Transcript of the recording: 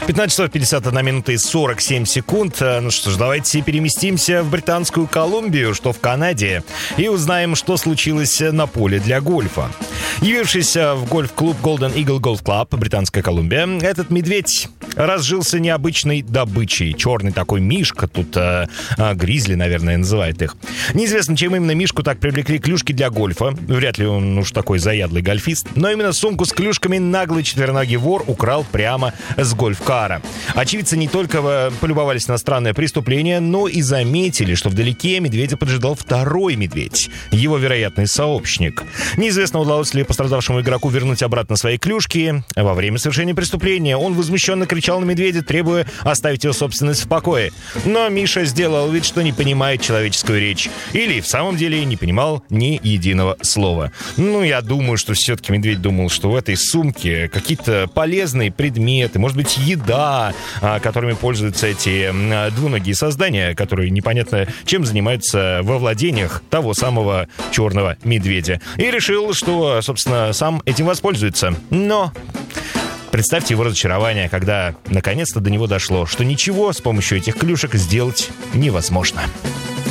15 часов 51 минута и 47 секунд. Ну что ж, давайте переместимся в Британскую Колумбию, что в Канаде, и узнаем, что случилось на поле для гольфа. Явившись в гольф-клуб Golden Eagle Golf Club, Британская Колумбия, этот медведь разжился необычной добычей. Черный такой мишка, тут гризли, наверное, называют их. Неизвестно, чем именно мишку так привлекли клюшки для гольфа. Вряд ли он уж такой заядлый гольфист. Но именно сумку с клюшками наглый четвероногий вор украл прямо с гольф-кара. Очевидцы не только полюбовались на странное преступление, но и заметили, что вдалеке медведя поджидал второй медведь, его вероятный сообщник. Неизвестно, удалось ли пострадавшему игроку вернуть обратно свои клюшки. Во время совершения преступления он возмущенно кричал на медведя, требуя оставить его собственность в покое. Но Миша сделал вид, что не понимает человеческую речь. Или в самом деле не понимал ни единого слова. Ну, я думаю, что все-таки медведь думал, что в этой сумке какие-то полезные предметы, может быть, еда, которыми пользуются эти двуногие создания, которые непонятно чем занимаются во владениях того самого черного медведя. И решил, что, собственно, сам этим воспользуется. Но представьте его разочарование, когда наконец-то до него дошло, что ничего с помощью этих клюшек сделать невозможно.